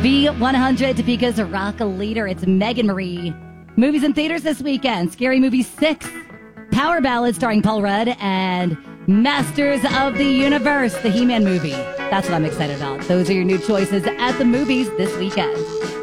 V100, Topeka's rock leader. It's Megan Marie. Movies in theaters this weekend. Scary Movie 6, Power Ballad starring Paul Rudd, and Masters of the Universe, the He-Man movie. That's what I'm excited about. Those are your new choices at the movies this weekend.